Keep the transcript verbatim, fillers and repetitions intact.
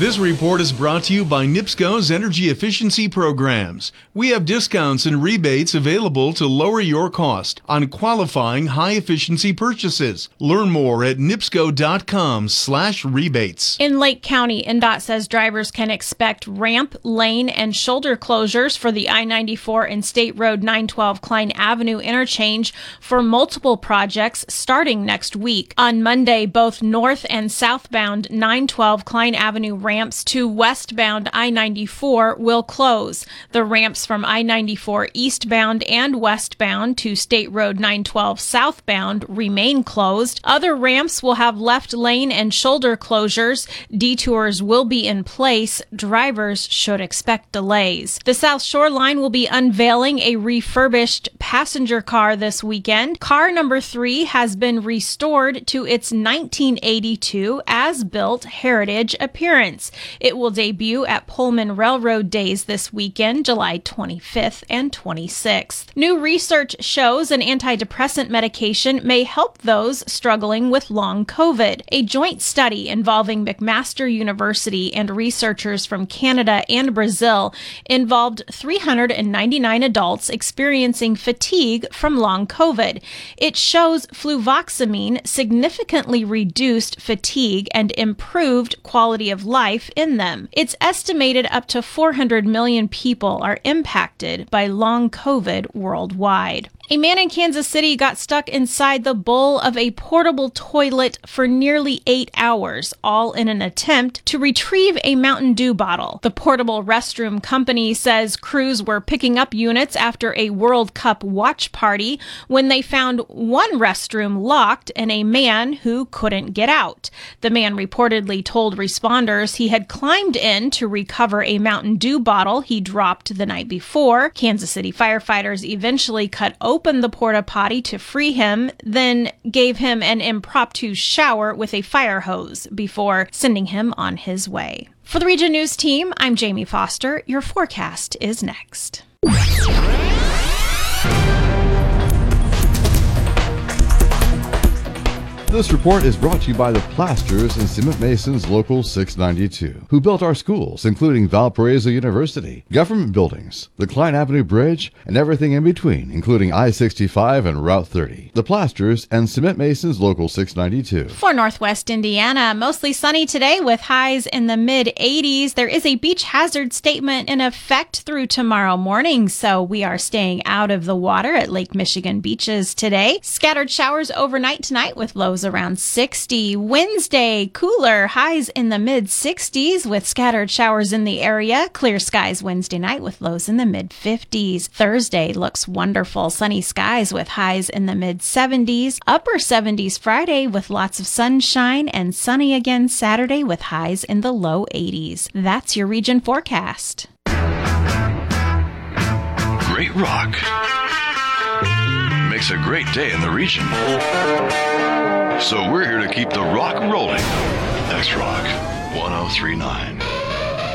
This report is brought to you by NIPSCO's Energy Efficiency Programs. We have discounts and rebates available to lower your cost on qualifying high-efficiency purchases. Learn more at nipsco.com slash rebates. In Lake County, N D O T says drivers can expect ramp, lane, and shoulder closures for the I ninety-four and State Road nine twelve Klein Avenue interchange for multiple projects starting next week. On Monday, both north and southbound nine twelve Klein Avenue ramps to westbound I ninety-four will close. The ramps from I ninety-four eastbound and westbound to State Road nine twelve southbound remain closed. Other ramps will have left lane and shoulder closures. Detours will be in place. Drivers should expect delays. The South Shore Line will be unveiling a refurbished passenger car this weekend. Car number three has been restored to its nineteen eighty-two as-built heritage appearance. It will debut at Pullman Railroad Days this weekend, July twenty-fifth and twenty-sixth. New research shows an antidepressant medication may help those struggling with long COVID. A joint study involving McMaster University and researchers from Canada and Brazil involved three hundred ninety-nine adults experiencing fatigue from long COVID. It shows fluvoxamine significantly reduced fatigue and improved quality of life in them. It's estimated up to four hundred million people are impacted by long COVID worldwide. A man in Kansas City got stuck inside the bowl of a portable toilet for nearly eight hours, all in an attempt to retrieve a Mountain Dew bottle. The portable restroom company says crews were picking up units after a World Cup watch party when they found one restroom locked and a man who couldn't get out. The man reportedly told responders he had climbed in to recover a Mountain Dew bottle he dropped the night before. Kansas City firefighters eventually cut open opened the porta potty to free him, then gave him an impromptu shower with a fire hose before sending him on his way. For the Region News team, I'm Jamie Foster. Your forecast is next. This report is brought to you by the Plasters and Cement Masons Local six ninety-two, who built our schools, including Valparaiso University, government buildings, the Klein Avenue Bridge, and everything in between, including I sixty-five and Route thirty. The Plasters and Cement Masons Local six ninety-two. For Northwest Indiana, mostly sunny today with highs in the mid eighties. There is a beach hazard statement in effect through tomorrow morning, so we are staying out of the water at Lake Michigan beaches today. Scattered showers overnight tonight with lows around sixty. Wednesday, cooler, highs in the mid sixties with scattered showers in the area. Clear skies Wednesday night with lows in the mid fifties. Thursday looks wonderful. Sunny skies with highs in the mid seventies. Upper seventies Friday with lots of sunshine, and sunny again Saturday with highs in the low eighties. That's your region forecast. Great rock makes a great day in the region. So we're here to keep the rock rolling. X-Rock one oh three point nine.